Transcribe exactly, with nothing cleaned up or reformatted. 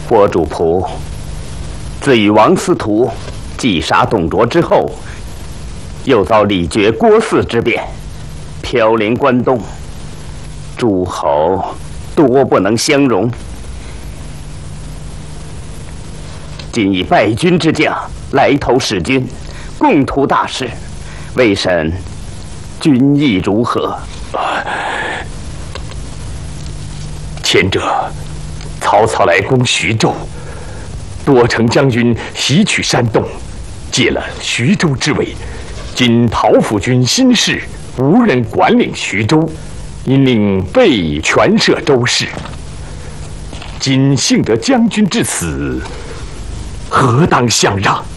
佛主仆自与王司徒击杀董卓之后，又遭李傕、郭汜之变，飘零关东，诸侯多不能相容。今以败军之将来投使君，共图大事，未审君意如何？ 前者曹操来攻徐州，多城将军袭取山东，借了徐州之位。今陶府军新事，无人管领徐州，因令备权摄州事。今幸得将军至此，何当相让？